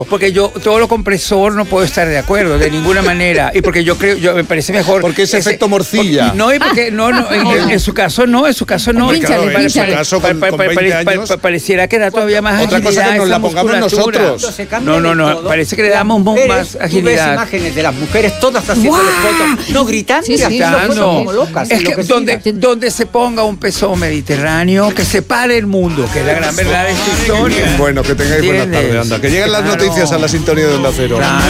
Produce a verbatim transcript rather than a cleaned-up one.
Porque yo, todo lo compresor no puedo estar de acuerdo, de ninguna manera. Y porque yo creo, yo me parece mejor. Porque ese efecto morcilla. Porque, no, y porque, no, no, en, en, en su caso no, en su caso no. Hombre, claro, en su caso, con, con veinte años. Pareciera que da todavía más otra agilidad. Otra cosa que nos la pongamos nosotros. No, no, no, parece que le damos mujeres, más agilidad. Tú ves imágenes de las mujeres todas haciendo fotos, no gritando, sí, sí, haciendo fotos como locas. Es que, que donde, donde se ponga un pezón mediterráneo, que se pare el mundo, que es la gran verdad de esta historia. Bueno, que tengáis buena tarde, anda. Que lleguen las Claro. noticias a la sintonía de Onda Cero. Claro.